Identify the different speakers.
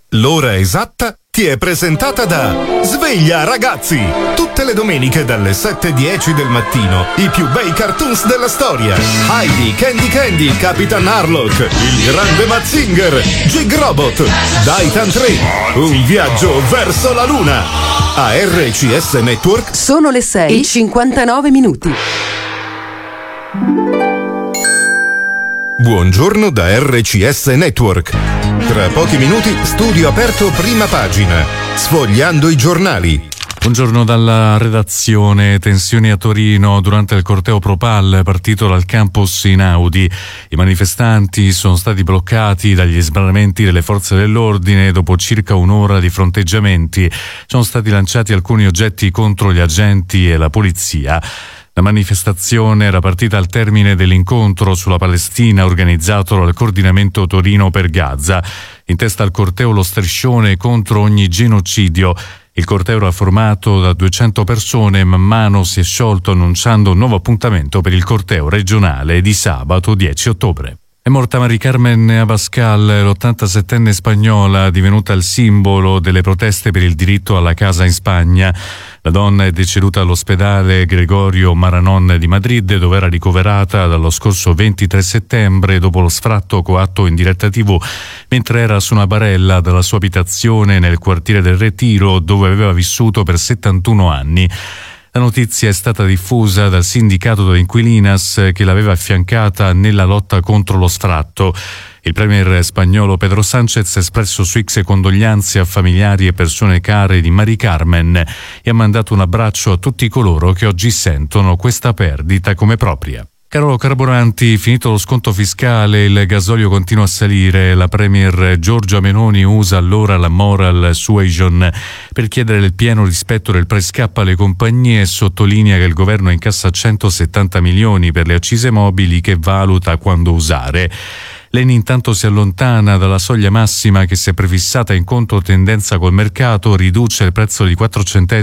Speaker 1: L'ora esatta ti è presentata da Sveglia Ragazzi! Tutte le domeniche dalle 7:10 del mattino i più bei cartoons della storia. Heidi, Candy, Capitan Harlock, il grande Mazinger, Jig Robot, Daitan 3, un viaggio verso la luna. A RCS Network
Speaker 2: sono le 6:59.
Speaker 1: Buongiorno da RCS Network. Tra pochi minuti studio aperto prima pagina, sfogliando i giornali.
Speaker 3: Buongiorno dalla redazione. Tensioni a Torino durante il corteo Propal partito dal campus Einaudi. I manifestanti sono stati bloccati dagli sbarramenti delle forze dell'ordine. Dopo circa un'ora di fronteggiamenti sono stati lanciati alcuni oggetti contro gli agenti e la polizia. La manifestazione era partita al termine dell'incontro sulla Palestina organizzato dal Coordinamento Torino per Gaza. In testa al corteo lo striscione contro ogni genocidio. Il corteo era formato da 200 persone e man mano si è sciolto annunciando un nuovo appuntamento per il corteo regionale di sabato 10 ottobre. È morta Mari Carmen Abascal, l'87enne spagnola divenuta il simbolo delle proteste per il diritto alla casa in Spagna. La donna è deceduta all'ospedale Gregorio Maranon di Madrid, dove era ricoverata dallo scorso 23 settembre dopo lo sfratto coatto in diretta TV, mentre era su una barella dalla sua abitazione nel quartiere del Retiro, dove aveva vissuto per 71 anni. La notizia è stata diffusa dal sindacato delle inquilinas che l'aveva affiancata nella lotta contro lo sfratto. Il premier spagnolo Pedro Sánchez ha espresso su X condoglianze a familiari e persone care di Mari Carmen e ha mandato un abbraccio a tutti coloro che oggi sentono questa perdita come propria. Caro carburanti, finito lo sconto fiscale, il gasolio continua a salire. La premier Giorgia Meloni usa allora la moral suasion per chiedere il pieno rispetto del pre-scappo alle compagnie e sottolinea che il governo incassa 170 milioni per le accise mobili che valuta quando usare. L'ENI intanto si allontana dalla soglia massima che si è prefissata in controtendenza col mercato, riduce il prezzo di 4 centesimi